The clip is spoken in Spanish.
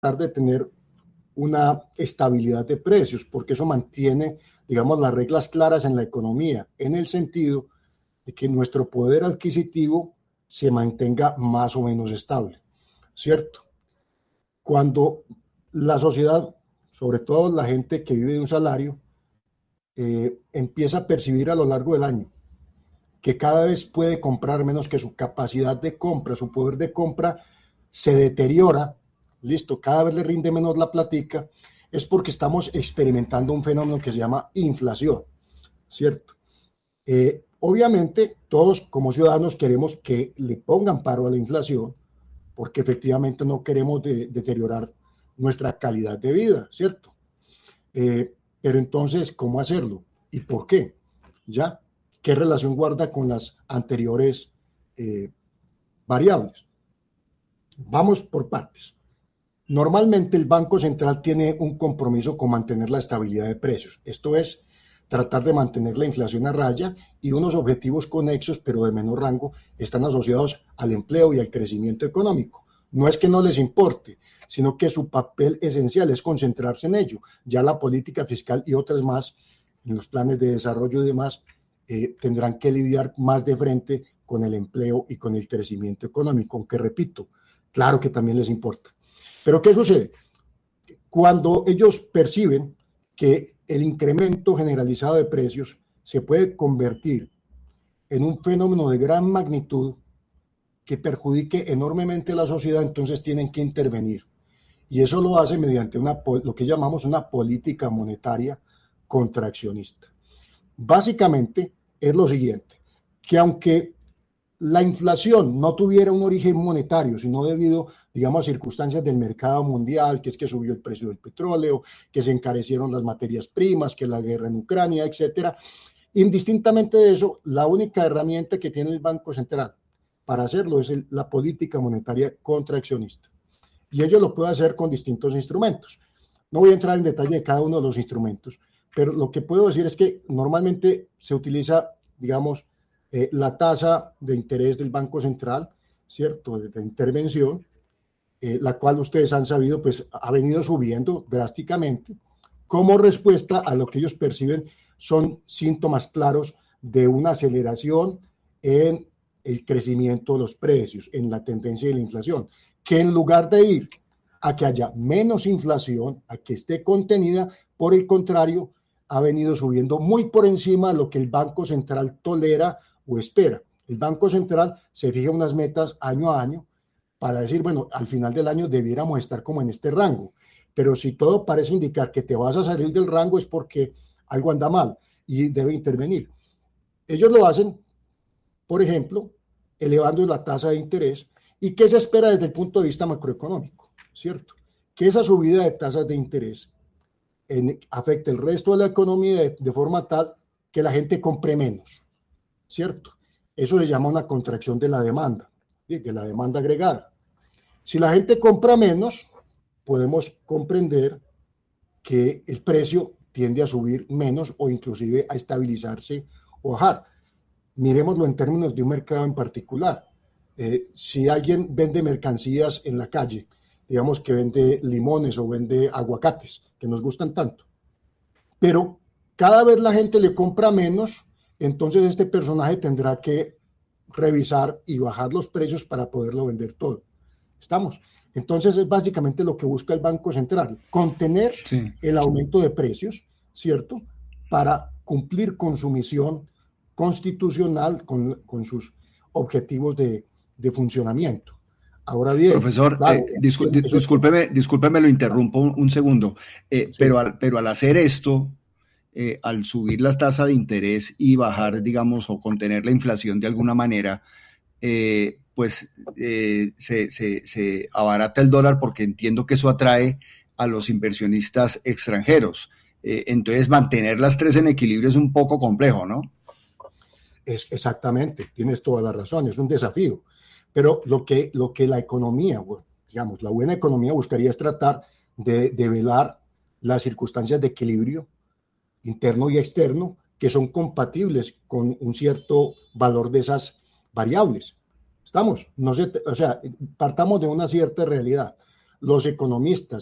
de tener una estabilidad de precios, porque eso mantiene, digamos, las reglas claras en la economía, en el sentido de que nuestro poder adquisitivo se mantenga más o menos estable, ¿cierto? Cuando la sociedad, sobre todo la gente que vive de un salario, empieza a percibir a lo largo del año que cada vez puede comprar menos, que su capacidad de compra, su poder de compra se deteriora, listo, cada vez le rinde menos la platica, es porque estamos experimentando un fenómeno que se llama inflación, ¿cierto? Obviamente, todos como ciudadanos queremos que le pongan paro a la inflación, porque efectivamente no queremos deteriorar nuestra calidad de vida, ¿cierto? Pero entonces, ¿cómo hacerlo? ¿Y por qué? ¿Ya? ¿Qué relación guarda con las anteriores variables? Vamos por partes. Normalmente el Banco Central tiene un compromiso con mantener la estabilidad de precios. Esto es, tratar de mantener la inflación a raya, y unos objetivos conexos, pero de menor rango, están asociados al empleo y al crecimiento económico. No es que no les importe, sino que su papel esencial es concentrarse en ello. Ya la política fiscal y otras más, en los planes de desarrollo y demás, tendrán que lidiar más de frente con el empleo y con el crecimiento económico, aunque repito, claro que también les importa. Pero ¿qué sucede? Cuando ellos perciben que el incremento generalizado de precios se puede convertir en un fenómeno de gran magnitud que perjudique enormemente a la sociedad, entonces tienen que intervenir. Y eso lo hace mediante lo que llamamos una política monetaria contraccionista. Básicamente es lo siguiente, que aunque la inflación no tuviera un origen monetario, sino debido, digamos, a circunstancias del mercado mundial, que es que subió el precio del petróleo, que se encarecieron las materias primas, que la guerra en Ucrania, etcétera. Indistintamente de eso, la única herramienta que tiene el Banco Central para hacerlo es la política monetaria contraccionista. Y ello lo puede hacer con distintos instrumentos. No voy a entrar en detalle de cada uno de los instrumentos, pero lo que puedo decir es que normalmente se utiliza, digamos, la tasa de interés del Banco Central, ¿cierto?, de intervención, la cual ustedes han sabido, pues ha venido subiendo drásticamente como respuesta a lo que ellos perciben son síntomas claros de una aceleración en el crecimiento de los precios, en la tendencia de la inflación, que en lugar de ir a que haya menos inflación, a que esté contenida, por el contrario, ha venido subiendo muy por encima de lo que el Banco Central tolera o espera. El Banco Central se fija unas metas año a año para decir, bueno, al final del año debiéramos estar como en este rango, pero si todo parece indicar que te vas a salir del rango es porque algo anda mal y debe intervenir. Ellos lo hacen, por ejemplo, elevando la tasa de interés. ¿Y qué se espera desde el punto de vista macroeconómico? ¿Cierto? Que esa subida de tasas de interés afecte el resto de la economía de forma tal que la gente compre menos, ¿cierto? Eso se llama una contracción de la demanda, ¿sí?, de la demanda agregada. Si la gente compra menos, podemos comprender que el precio tiende a subir menos o inclusive a estabilizarse o bajar. Miremoslo en términos de un mercado en particular. Si alguien vende mercancías en la calle, digamos que vende limones o vende aguacates, que nos gustan tanto, pero cada vez la gente le compra menos, entonces este personaje tendrá que revisar y bajar los precios para poderlo vender todo. ¿Estamos? Entonces es básicamente lo que busca el Banco Central, contener el aumento de precios, ¿cierto?, para cumplir con su misión constitucional, con sus objetivos de funcionamiento. Ahora bien, profesor, claro, discúlpeme, lo interrumpo un segundo, sí. pero al hacer esto, al subir las tasas de interés y bajar, digamos, o contener la inflación de alguna manera, pues se abarata el dólar, porque entiendo que eso atrae a los inversionistas extranjeros. Entonces, mantener las tres en equilibrio es un poco complejo, ¿no? Exactamente, tienes toda la razón, es un desafío. Pero lo que la economía, bueno, digamos, la buena economía buscaría es tratar de velar las circunstancias de equilibrio interno y externo que son compatibles con un cierto valor de esas variables. ¿Estamos? No sé, o sea, partamos de una cierta realidad. los economistas